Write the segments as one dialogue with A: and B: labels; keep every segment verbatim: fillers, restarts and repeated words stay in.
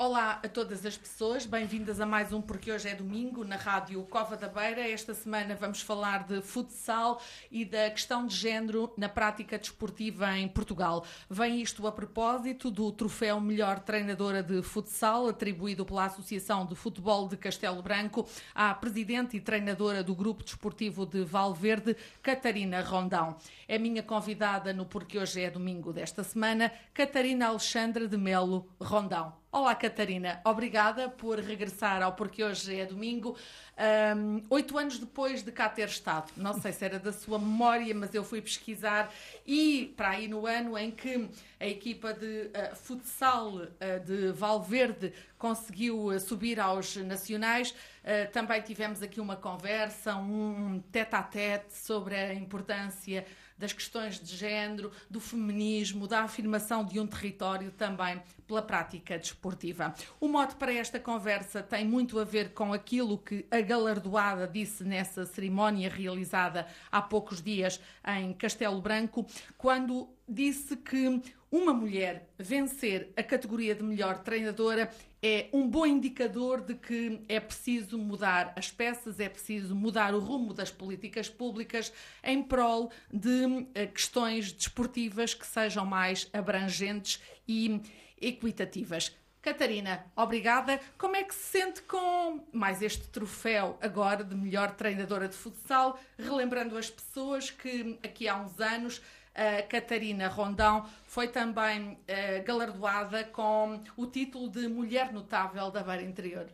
A: Olá a todas as pessoas, bem-vindas a mais um Porque Hoje é Domingo, na Rádio Cova da Beira. Esta semana vamos falar de futsal e da questão de género na prática desportiva em Portugal. Vem isto a propósito do troféu Melhor Treinadora de Futsal, atribuído pela Associação de Futebol de Castelo Branco à presidente e treinadora do Grupo Desportivo de Valverde, Catarina Rondão. É minha convidada no Porque Hoje é Domingo desta semana, Catarina Alexandra de Melo Rondão. Olá, Catarina. Obrigada por regressar ao Porque Hoje é Domingo. Um, oito anos depois de cá ter estado. Não sei se era da sua memória, mas eu fui pesquisar e para aí no ano em que a equipa de uh, futsal uh, de Valverde conseguiu uh, subir aos nacionais, uh, também tivemos aqui uma conversa, um tete-a-tete sobre a importância das questões de género, do feminismo, da afirmação de um território também pela prática desportiva. O mote para esta conversa tem muito a ver com aquilo que a galardoada disse nessa cerimónia realizada há poucos dias em Castelo Branco, quando disse que uma mulher vencer a categoria de melhor treinadora é um bom indicador de que é preciso mudar as peças, é preciso mudar o rumo das políticas públicas em prol de questões desportivas que sejam mais abrangentes e equitativas. Catarina, obrigada. Como é que se sente com mais este troféu agora de melhor treinadora de futsal, relembrando as pessoas que aqui há uns anos a Catarina Rondão foi também uh, galardoada com o título de Mulher Notável da Beira Interior?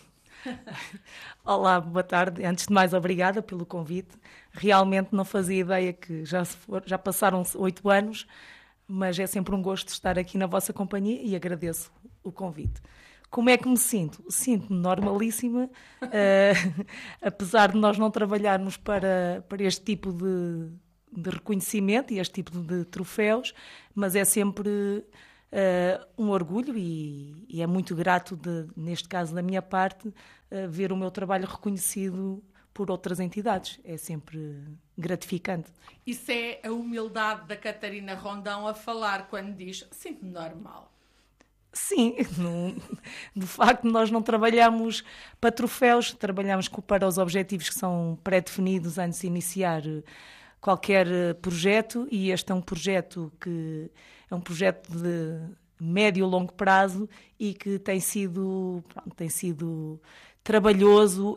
B: Olá, boa tarde. Antes de mais, obrigada pelo convite. Realmente não fazia ideia que já, se for, já passaram oito anos, mas é sempre um gosto estar aqui na vossa companhia e agradeço o convite. Como é que me sinto? Sinto-me normalíssima, uh, apesar de nós não trabalharmos para, para este tipo de, de reconhecimento e este tipo de troféus, mas é sempre uh, um orgulho e, e é muito grato, de, neste caso da minha parte, uh, ver o meu trabalho reconhecido por outras entidades. É sempre gratificante.
A: Isso é a humildade da Catarina Rondão a falar quando diz sinto-me normal.
B: Sim, no, de facto nós não trabalhamos para troféus, trabalhamos para os objetivos que são pré-definidos antes de iniciar qualquer projeto, e este é um projeto que é um projeto de médio e longo prazo e que tem sido, pronto, tem sido trabalhoso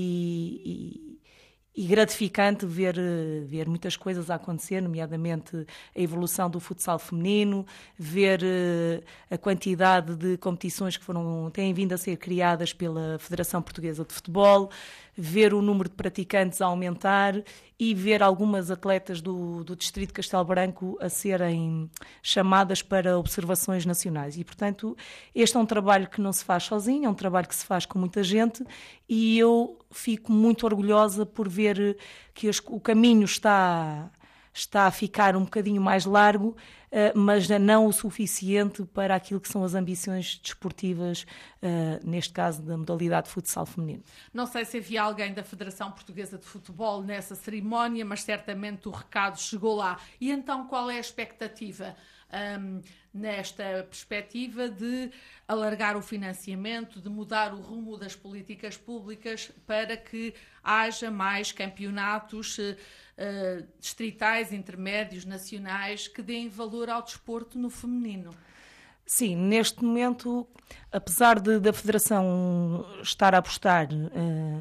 B: e, e E gratificante ver, ver muitas coisas a acontecer, nomeadamente a evolução do futsal feminino, ver a quantidade de competições que foram, têm vindo a ser criadas pela Federação Portuguesa de Futebol, ver o número de praticantes a aumentar e ver algumas atletas do, do Distrito de Castelo Branco a serem chamadas para observações nacionais. E, portanto, este é um trabalho que não se faz sozinho, é um trabalho que se faz com muita gente e eu fico muito orgulhosa por ver que o caminho está, está a ficar um bocadinho mais largo, mas não o suficiente para aquilo que são as ambições desportivas, neste caso da modalidade de futsal feminino.
A: Não sei se havia alguém da Federação Portuguesa de Futebol nessa cerimónia, mas certamente o recado chegou lá. E então qual é a expectativa um, nesta perspectiva de alargar o financiamento, de mudar o rumo das políticas públicas para que haja mais campeonatos uh, uh, distritais, intermédios, nacionais que deem valor ao desporto no feminino?
B: Sim, neste momento, apesar de, da Federação estar a apostar uh,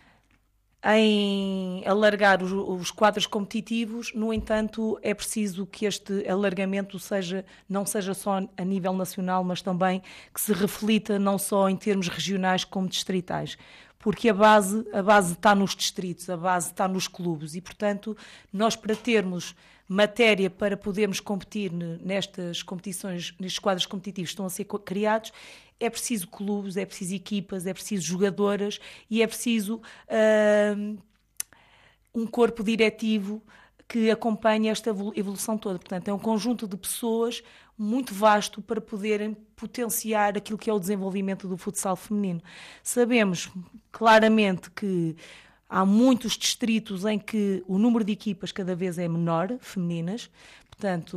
B: em alargar os, os quadros competitivos, no entanto, é preciso que este alargamento seja, não seja só a nível nacional, mas também que se reflita não só em termos regionais como distritais. Porque a base, a base está nos distritos, a base está nos clubes e, portanto, nós para termos matéria para podermos competir nestas competições, nestes quadros competitivos que estão a ser criados, é preciso clubes, é preciso equipas, é preciso jogadoras e é preciso uh, um corpo diretivo que acompanhe esta evolução toda. Portanto, é um conjunto de pessoas muito vasto para poderem potenciar aquilo que é o desenvolvimento do futsal feminino. Sabemos claramente que há muitos distritos em que o número de equipas cada vez é menor, femininas, portanto,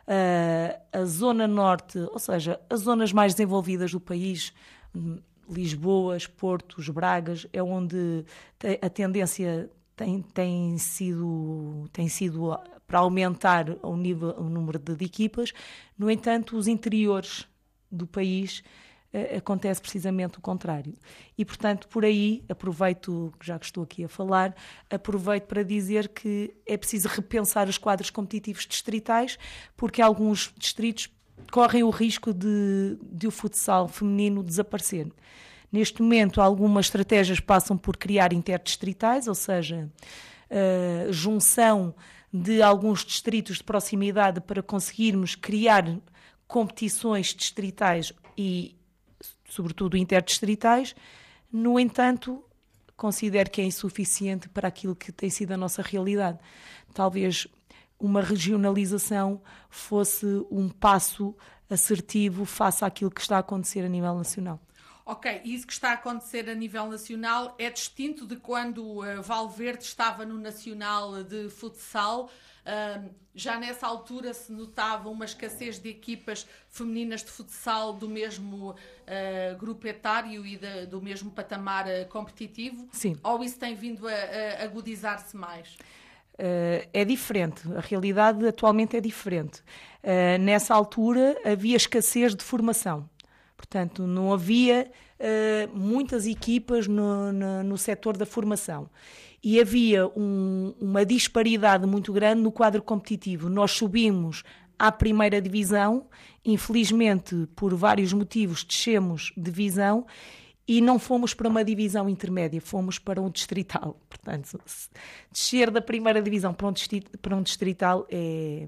B: Uh, a zona norte, ou seja, as zonas mais desenvolvidas do país, Lisboas, Portos, Bragas, é onde a tendência tem, tem, sido, tem sido para aumentar o, nível, o número de, de equipas. No entanto, os interiores do país uh, acontece precisamente o contrário. E, portanto, por aí, aproveito, já que estou aqui a falar, aproveito para dizer que é preciso repensar os quadros competitivos distritais, porque alguns distritos correm o risco de, de o futsal feminino desaparecer. Neste momento, algumas estratégias passam por criar interdistritais, ou seja, a junção de alguns distritos de proximidade para conseguirmos criar competições distritais e, sobretudo, interdistritais. No entanto, considero que é insuficiente para aquilo que tem sido a nossa realidade. Talvez uma regionalização fosse um passo assertivo face àquilo que está a acontecer a nível nacional.
A: Ok, isso que está a acontecer a nível nacional é distinto de quando uh, Valverde estava no Nacional de Futsal. Uh, já nessa altura se notava uma escassez de equipas femininas de futsal do mesmo uh, grupo etário e de, do mesmo patamar uh, competitivo?
B: Sim.
A: Ou isso tem vindo a, a agudizar-se mais?
B: Uh, é diferente, a realidade atualmente é diferente. Uh, nessa altura havia escassez de formação, portanto não havia uh, muitas equipas no, no, no setor da formação e havia um, uma disparidade muito grande no quadro competitivo. Nós subimos à primeira divisão, infelizmente por vários motivos descemos de divisão e não fomos para uma divisão intermédia, fomos para um distrital. Portanto, descer da primeira divisão para um distrital, para um distrital é,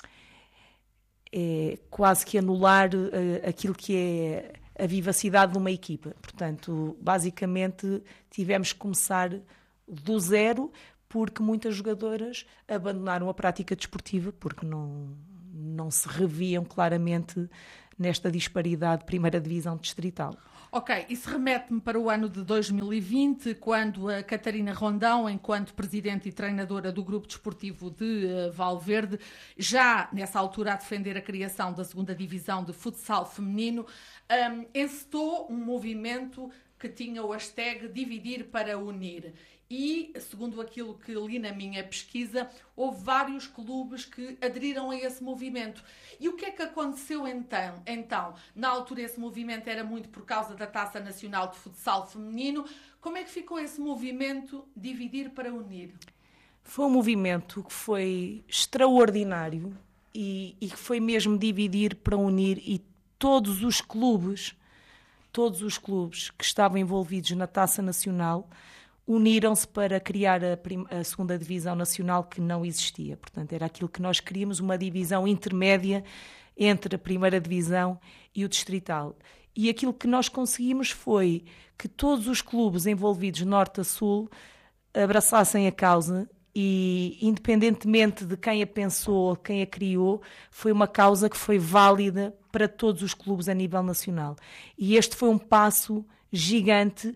B: é quase que anular uh, aquilo que é a vivacidade de uma equipa. Portanto, basicamente, tivemos que começar do zero, porque muitas jogadoras abandonaram a prática desportiva, porque não, não se reviam claramente nesta disparidade de primeira divisão distrital.
A: Ok, isso remete-me para o ano de dois mil e vinte, quando a Catarina Rondão, enquanto presidente e treinadora do Grupo Desportivo de uh, Valverde, já nessa altura a defender a criação da segunda divisão de futsal feminino, um, encetou um movimento que tinha o hashtag Dividir para Unir. E, segundo aquilo que li na minha pesquisa, houve vários clubes que aderiram a esse movimento. E o que é que aconteceu então? Então, na altura esse movimento era muito por causa da Taça Nacional de Futsal Feminino. Como é que ficou esse movimento Dividir para Unir?
B: Foi um movimento que foi extraordinário e, e que foi mesmo dividir para unir, e todos os clubes, todos os clubes que estavam envolvidos na Taça Nacional uniram-se para criar a, prim- a segunda divisão nacional, que não existia. Portanto, era aquilo que nós queríamos, uma divisão intermédia entre a primeira divisão e o distrital. E aquilo que nós conseguimos foi que todos os clubes envolvidos, norte a sul, abraçassem a causa e, independentemente de quem a pensou, quem a criou, foi uma causa que foi válida para todos os clubes a nível nacional. E este foi um passo gigante,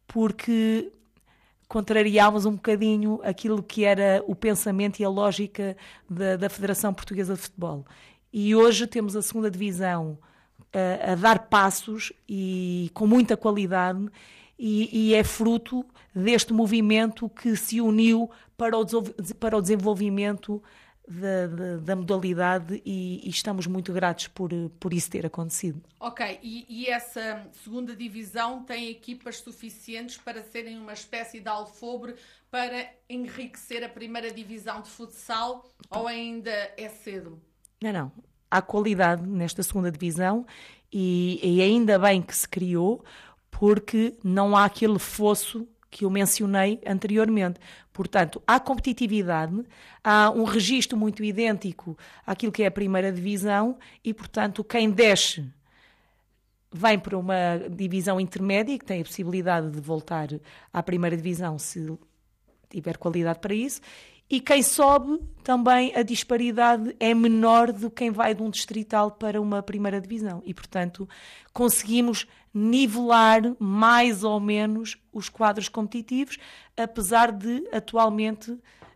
B: porque contrariámos um bocadinho aquilo que era o pensamento e a lógica da, da Federação Portuguesa de Futebol. E hoje temos a segunda divisão a, a dar passos e com muita qualidade, e, e é fruto deste movimento que se uniu para o, para o desenvolvimento Da, da, da modalidade, e, e estamos muito gratos por, por isso ter acontecido.
A: Ok, e, e essa segunda divisão tem equipas suficientes para serem uma espécie de alfobre para enriquecer a primeira divisão de futsal, ou ainda é cedo?
B: Não, não. Há qualidade nesta segunda divisão e, e ainda bem que se criou, porque não há aquele fosso que eu mencionei anteriormente. Portanto, há competitividade, há um registro muito idêntico àquilo que é a primeira divisão e, portanto, quem desce vem para uma divisão intermédia, que tem a possibilidade de voltar à primeira divisão se tiver qualidade para isso, e quem sobe também, a disparidade é menor do que quem vai de um distrital para uma primeira divisão. E, portanto, conseguimos nivelar mais ou menos os quadros competitivos, apesar de, atualmente,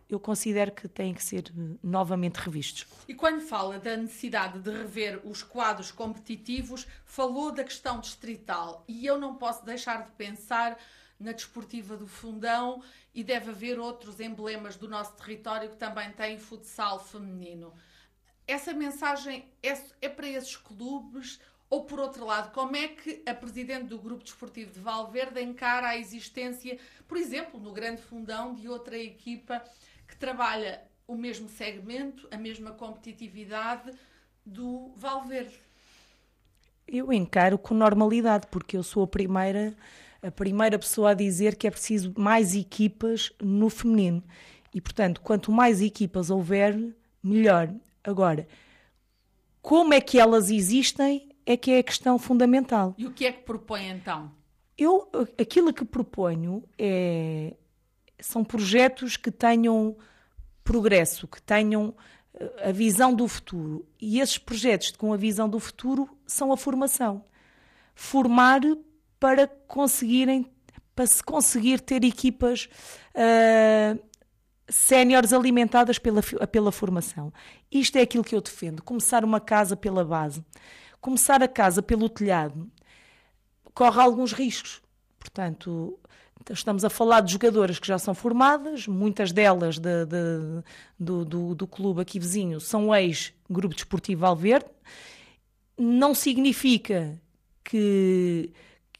B: eu considero que têm que ser novamente revistos.
A: E quando fala da necessidade de rever os quadros competitivos, falou da questão distrital. E eu não posso deixar de pensar na Desportiva do Fundão, e deve haver outros emblemas do nosso território que também têm futsal feminino. Essa mensagem é, é para esses clubes? Ou, por outro lado, como é que a Presidente do Grupo Desportivo de Valverde encara a existência, por exemplo, no Grande Fundão, de outra equipa que trabalha o mesmo segmento, a mesma competitividade do Valverde?
B: Eu encaro com normalidade, porque eu sou a primeira, a primeira pessoa a dizer que é preciso mais equipas no feminino. E, portanto, quanto mais equipas houver, melhor. Agora, como é que elas existem é que é a questão fundamental.
A: E o que é que propõe, então?
B: Eu, aquilo que proponho é, são projetos que tenham progresso, que tenham a visão do futuro. E esses projetos com a visão do futuro são a formação. Formar para conseguirem, para se conseguir ter equipas uh, séniores alimentadas pela, pela formação. Isto é aquilo que eu defendo. Começar uma casa pela base. Começar a casa pelo telhado corre alguns riscos. Portanto, estamos a falar de jogadoras que já são formadas, muitas delas de, de, do, do, do clube aqui vizinho são ex-Grupo Desportivo Valverde. Não significa que,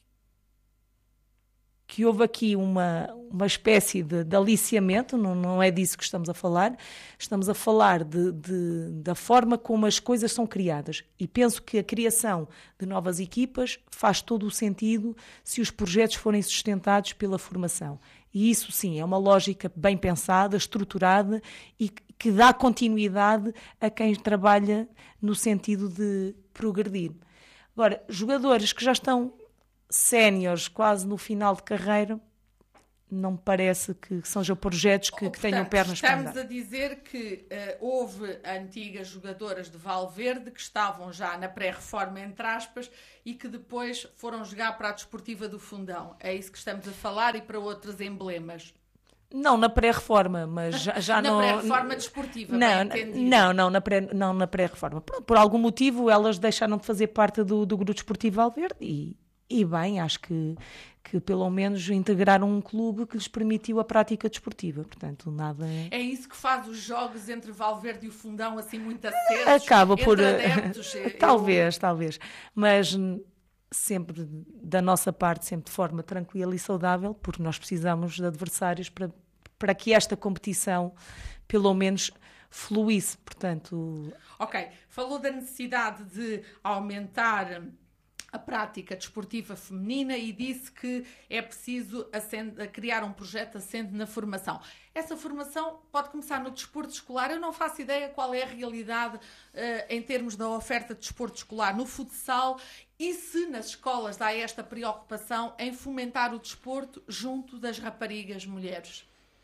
B: que houve aqui uma, uma espécie de, de aliciamento, não, não é disso que estamos a falar. Estamos a falar de, de, da forma como as coisas são criadas. E penso que a criação de novas equipas faz todo o sentido se os projetos forem sustentados pela formação. E isso, sim, é uma lógica bem pensada, estruturada e que dá continuidade a quem trabalha no sentido de progredir. Agora, jogadores que já estão séniores, quase no final de carreira, não me parece que sejam projetos que,
A: oh,
B: que tenham
A: portanto,
B: pernas para andar.
A: Estamos a dizer que uh, houve antigas jogadoras de Valverde que estavam já na pré-reforma, entre aspas, e que depois foram jogar para a Desportiva do Fundão. É isso que estamos a falar e para outros emblemas?
B: Não, na pré-reforma, mas já, já
A: na
B: não...
A: Na pré-reforma desportiva,
B: não,
A: bem entendido.
B: Não, não, na, pré, não, na pré-reforma. Por, por algum motivo, elas deixaram de fazer parte do, do Grupo Desportivo Valverde e... E bem, acho que, que pelo menos integraram um clube que lhes permitiu a prática desportiva. Portanto, nada...
A: É isso que faz os jogos entre Valverde e o Fundão assim muito acesos?
B: Acaba por...
A: Adeptos,
B: talvez,
A: eu...
B: talvez. Mas sempre, da nossa parte, sempre de forma tranquila e saudável, porque nós precisamos de adversários para, para que esta competição, pelo menos, fluísse. Portanto...
A: Ok. Falou da necessidade de aumentar a prática desportiva feminina e disse que é preciso assente, criar um projeto assente na formação. Essa formação pode começar no desporto escolar. Eu não faço ideia qual é a realidade uh, em termos da oferta de desporto escolar no futsal e se nas escolas há esta preocupação em fomentar o desporto junto das raparigas mulheres.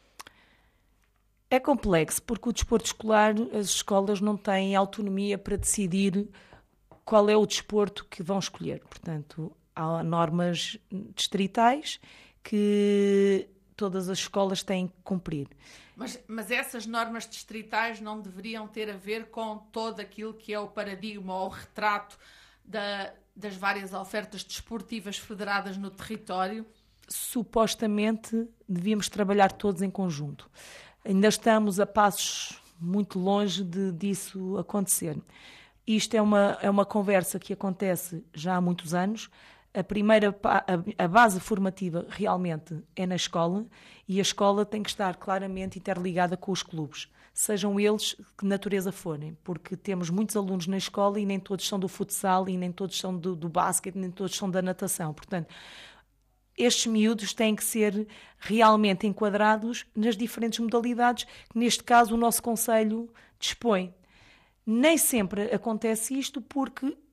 B: É complexo, porque o desporto escolar, as escolas não têm autonomia para decidir qual é o desporto que vão escolher. Portanto, há normas distritais que todas as escolas têm que cumprir.
A: Mas, mas essas normas distritais não deveriam ter a ver com todo aquilo que é o paradigma ou o retrato da, das várias ofertas desportivas federadas no território?
B: Supostamente devíamos trabalhar todos em conjunto. Ainda estamos a passos muito longe de, disso acontecer. Isto é uma, é uma conversa que acontece já há muitos anos. A primeira, a, a base formativa realmente é na escola e a escola tem que estar claramente interligada com os clubes, sejam eles que natureza forem, porque temos muitos alunos na escola e nem todos são do futsal e nem todos são do, do basquete, nem todos são da natação. Portanto, estes miúdos têm que ser realmente enquadrados nas diferentes modalidades que, neste caso, o nosso Conselho dispõe. Nem sempre acontece isto porque uh,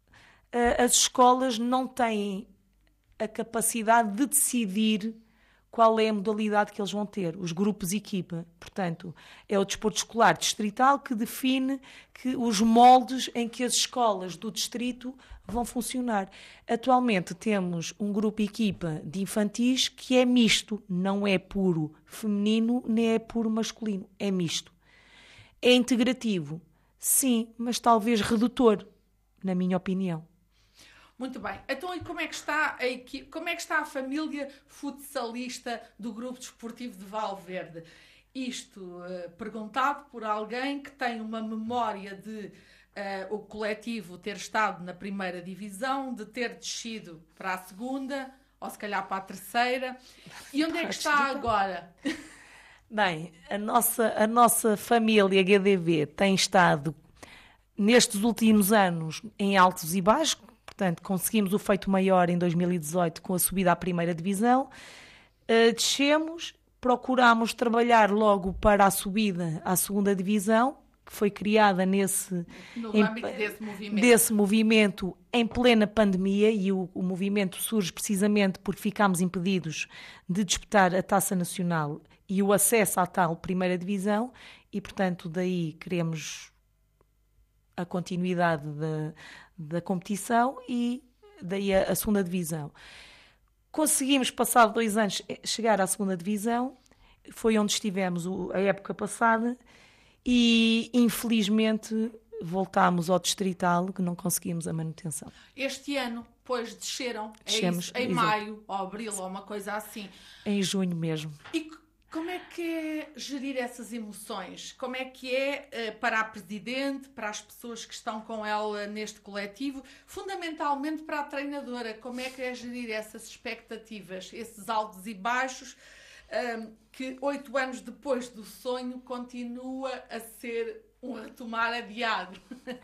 B: as escolas não têm a capacidade de decidir qual é a modalidade que eles vão ter, os grupos equipa. Portanto, é o desporto escolar distrital que define que os moldes em que as escolas do distrito vão funcionar. Atualmente temos um grupo equipa de infantis que é misto, não é puro feminino, nem é puro masculino, é misto. É integrativo, sim, mas talvez redutor, na minha opinião.
A: Muito bem. Então, e como é que está a equipe, como é que está a família futsalista do Grupo Desportivo de Valverde? Isto uh, perguntado por alguém que tem uma memória de uh, o coletivo ter estado na primeira divisão, de ter descido para a segunda, ou se calhar para a terceira. E onde é que está agora?
B: Bem, a nossa, a nossa família G D V tem estado, nestes últimos anos, em altos e baixos. Portanto, conseguimos o feito maior em dois mil e dezoito com a subida à primeira divisão. Uh, descemos, procurámos trabalhar logo para a subida à segunda divisão, que foi criada nesse,
A: no
B: em,
A: âmbito desse movimento.
B: desse movimento em plena pandemia, e o, o movimento surge precisamente porque ficámos impedidos de disputar a Taça Nacional e o acesso à tal primeira divisão, e, portanto, daí queremos a continuidade da, da competição e daí a, a segunda divisão. Conseguimos, passado dois anos, chegar à segunda divisão, foi onde estivemos o, a época passada, e infelizmente voltámos ao distrital, que não conseguimos a manutenção.
A: Este ano, pois, desceram,
B: Descemos,
A: é isso, em
B: exato.
A: maio, ou abril, ou uma coisa assim.
B: Em junho mesmo.
A: E como é que é gerir essas emoções? Como é que é uh, para a Presidente, para as pessoas que estão com ela neste coletivo, fundamentalmente para a treinadora? Como é que é gerir essas expectativas, esses altos e baixos, um, que oito anos depois do sonho continua a ser um retomar adiado?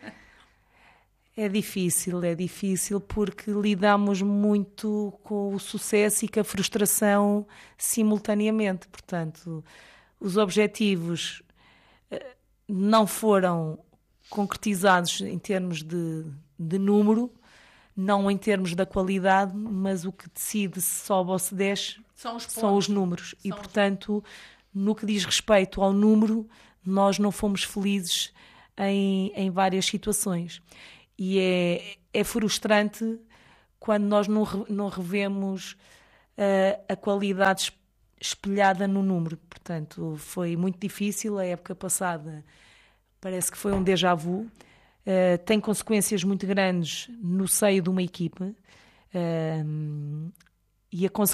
B: É difícil, é difícil porque lidamos muito com o sucesso e com a frustração simultaneamente. Portanto, os objetivos não foram concretizados em termos de, de número, não em termos da qualidade, mas o que decide se sobe ou se desce
A: são os,
B: são os números.
A: São
B: e, portanto, no que diz respeito ao número, nós não fomos felizes em, em várias situações. E é, é frustrante quando nós não, não revemos uh, a qualidade espelhada no número. Portanto, foi muito difícil. A época passada parece que foi um déjà vu. Uh, tem consequências muito grandes no seio de uma equipa. Uh, e a,